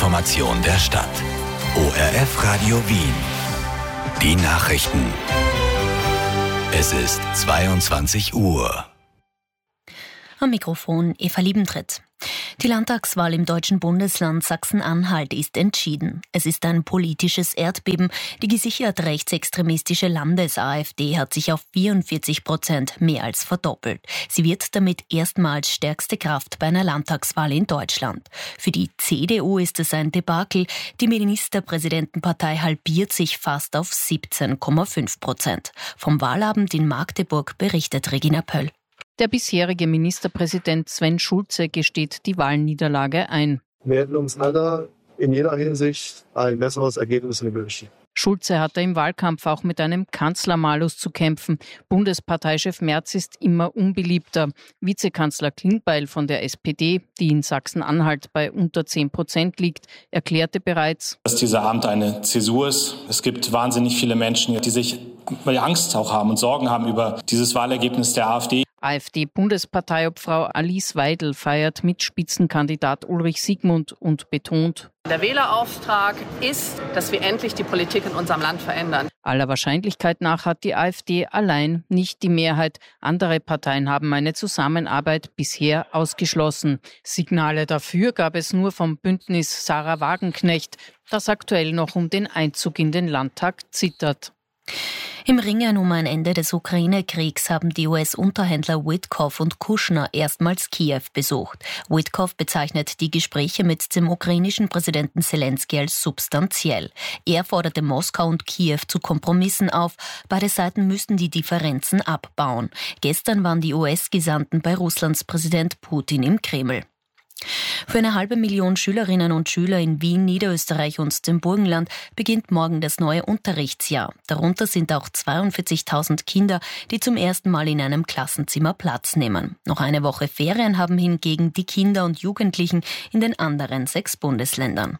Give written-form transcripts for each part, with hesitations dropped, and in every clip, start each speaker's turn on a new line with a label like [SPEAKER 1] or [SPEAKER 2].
[SPEAKER 1] Information der Stadt. ORF Radio Wien. Die Nachrichten. Es ist 22 Uhr.
[SPEAKER 2] Am Mikrofon Eva Liebentritt. Die Landtagswahl im deutschen Bundesland Sachsen-Anhalt ist entschieden. Es ist ein politisches Erdbeben. Die gesichert rechtsextremistische Landes-AfD hat sich auf 44% mehr als verdoppelt. Sie wird damit erstmals stärkste Kraft bei einer Landtagswahl in Deutschland. Für die CDU ist es ein Debakel. Die Ministerpräsidentenpartei halbiert sich fast auf 17,5%. Vom Wahlabend in Magdeburg berichtet Regina Pöll.
[SPEAKER 3] Der bisherige Ministerpräsident Sven Schulze gesteht die Wahlniederlage ein.
[SPEAKER 4] Wir hätten uns alle in jeder Hinsicht ein besseres Ergebnis gewünscht.
[SPEAKER 3] Schulze hatte im Wahlkampf auch mit einem Kanzlermalus zu kämpfen. Bundesparteichef Merz ist immer unbeliebter. Vizekanzler Klingbeil von der SPD, die in Sachsen-Anhalt bei unter 10% liegt, erklärte bereits,
[SPEAKER 5] dass dieser Abend eine Zäsur ist. Es gibt wahnsinnig viele Menschen, die sich Angst auch haben und Sorgen haben über dieses Wahlergebnis der AfD.
[SPEAKER 3] AfD-Bundesparteiobfrau Alice Weidel feiert mit Spitzenkandidat Ulrich Siegmund und betont:
[SPEAKER 6] Der Wählerauftrag ist, dass wir endlich die Politik in unserem Land verändern.
[SPEAKER 3] Aller Wahrscheinlichkeit nach hat die AfD allein nicht die Mehrheit. Andere Parteien haben eine Zusammenarbeit bisher ausgeschlossen. Signale dafür gab es nur vom Bündnis Sarah Wagenknecht, das aktuell noch um den Einzug in den Landtag zittert.
[SPEAKER 2] Im Ringen um ein Ende des Ukraine-Kriegs haben die US-Unterhändler Witkoff und Kushner erstmals Kiew besucht. Witkoff bezeichnet die Gespräche mit dem ukrainischen Präsidenten Zelensky als substanziell. Er forderte Moskau und Kiew zu Kompromissen auf. Beide Seiten müssten die Differenzen abbauen. Gestern waren die US-Gesandten bei Russlands Präsident Putin im Kreml. Für 500.000 Schülerinnen und Schüler in Wien, Niederösterreich und dem Burgenland beginnt morgen das neue Unterrichtsjahr. Darunter sind auch 42.000 Kinder, die zum ersten Mal in einem Klassenzimmer Platz nehmen. Noch eine Woche Ferien haben hingegen die Kinder und Jugendlichen in den anderen 6 Bundesländern.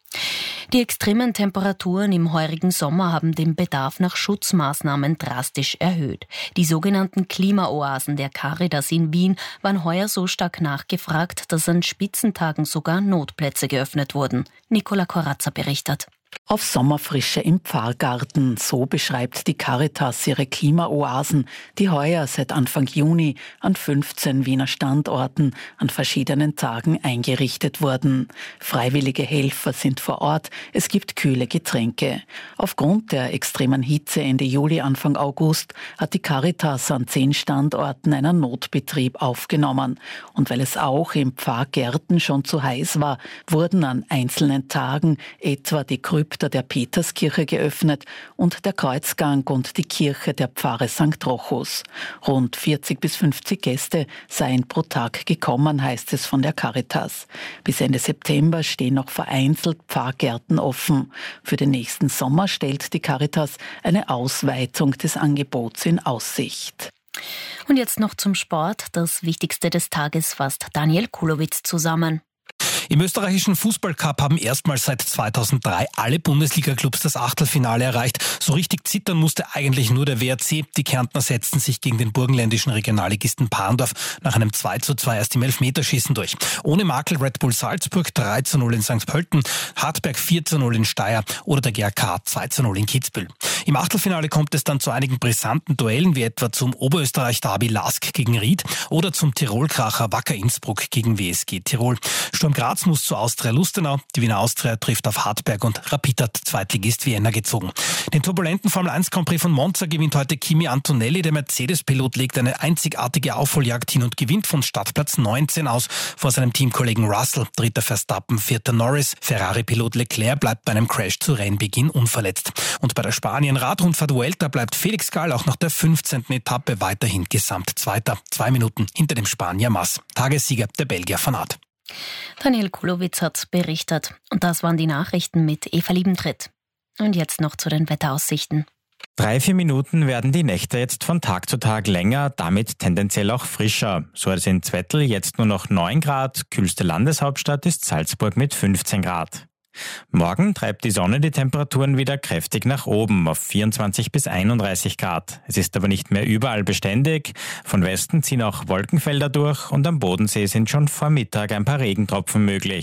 [SPEAKER 2] Die extremen Temperaturen im heurigen Sommer haben den Bedarf nach Schutzmaßnahmen drastisch erhöht. Die sogenannten Klimaoasen der Caritas in Wien waren heuer so stark nachgefragt, dass an Spitzentagen sogar Notplätze geöffnet wurden. Nicola Corazza berichtet.
[SPEAKER 7] Auf Sommerfrische im Pfarrgarten, so beschreibt die Caritas ihre Klimaoasen, die heuer seit Anfang Juni an 15 Wiener Standorten an verschiedenen Tagen eingerichtet wurden. Freiwillige Helfer sind vor Ort, es gibt kühle Getränke. Aufgrund der extremen Hitze Ende Juli, Anfang August hat die Caritas an 10 Standorten einen Notbetrieb aufgenommen. Und weil es auch im Pfarrgärten schon zu heiß war, wurden an einzelnen Tagen etwa die Krypta der Peterskirche geöffnet und der Kreuzgang und die Kirche der Pfarre St. Rochus. Rund 40 bis 50 Gäste seien pro Tag gekommen, heißt es von der Caritas. Bis Ende September stehen noch vereinzelt Pfarrgärten offen. Für den nächsten Sommer stellt die Caritas eine Ausweitung des Angebots in Aussicht.
[SPEAKER 2] Und jetzt noch zum Sport. Das Wichtigste des Tages fasst Daniel Kulowitz zusammen.
[SPEAKER 8] Im österreichischen Fußballcup haben erstmals seit 2003 alle Bundesliga-Clubs das Achtelfinale erreicht. So richtig zittern musste eigentlich nur der WRC. Die Kärntner setzten sich gegen den burgenländischen Regionalligisten Parndorf nach einem 2:2 erst im Elfmeterschießen durch. Ohne Makel Red Bull Salzburg 3:0 in St. Pölten, Hartberg 4:0 in Steyr oder der GAK 2:0 in Kitzbühel. Im Achtelfinale kommt es dann zu einigen brisanten Duellen, wie etwa zum Oberösterreich-Derby Lask gegen Ried oder zum Tirol-Kracher Wacker Innsbruck gegen WSG Tirol. Sturm Graz muss zu Austria Lustenau, die Wiener Austria trifft auf Hartberg und Rapid hat Zweitligist Vienna gezogen. Den turbulenten Formel 1 Grand Prix von Monza gewinnt heute Kimi Antonelli. Der Mercedes-Pilot legt eine einzigartige Aufholjagd hin und gewinnt von Startplatz 19 aus vor seinem Teamkollegen Russell. Dritter Verstappen, vierter Norris. Ferrari-Pilot Leclerc bleibt bei einem Crash zu Rennbeginn unverletzt. Und bei der Spanien-Radrundfahrt Vuelta bleibt Felix Gall auch nach der 15. Etappe weiterhin Gesamtzweiter. 2 Minuten hinter dem Spanier Mas. Tagessieger der Belgier Van Aert.
[SPEAKER 2] Daniel Kulowitz hat berichtet. Und das waren die Nachrichten mit Eva Liebentritt. Und jetzt noch zu den Wetteraussichten.
[SPEAKER 9] 3-4 Minuten werden die Nächte jetzt von Tag zu Tag länger, damit tendenziell auch frischer. So ist es in Zwettl jetzt nur noch 9 Grad, kühlste Landeshauptstadt ist Salzburg mit 15 Grad. Morgen treibt die Sonne die Temperaturen wieder kräftig nach oben auf 24 bis 31 Grad. Es ist aber nicht mehr überall beständig. Von Westen ziehen auch Wolkenfelder durch und am Bodensee sind schon vor Mittag ein paar Regentropfen möglich.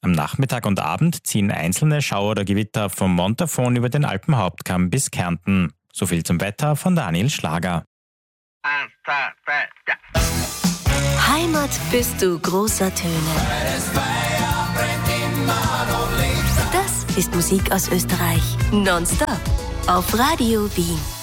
[SPEAKER 9] Am Nachmittag und Abend ziehen einzelne Schauer oder Gewitter vom Montafon über den Alpenhauptkamm bis Kärnten. So viel zum Wetter von Daniel Schlager.
[SPEAKER 10] 1, 2, 3, ja.
[SPEAKER 11] Heimat bist du großer Töne. Das ist Musik aus Österreich. Nonstop auf Radio Wien.